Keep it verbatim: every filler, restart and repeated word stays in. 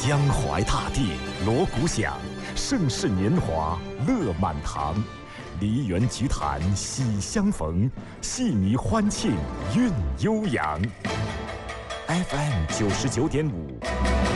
江淮大地锣鼓响，盛世年华乐满堂。梨园菊坛喜相逢，戏迷欢庆韵悠扬。F M 九十九点五